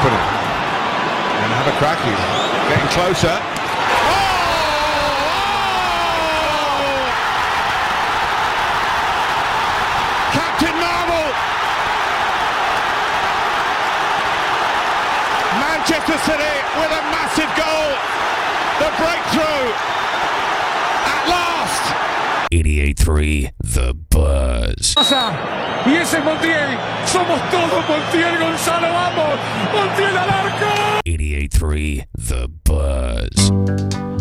open it. And have a crack. He's getting closer. Captain Marvel! Manchester City with a massive goal. The breakthrough at last. 88.3 The Buzz. Y ese es Montiel. Somos todos Montiel, Gonzalo, vamos. Montiel al arco. 88.3 The Buzz.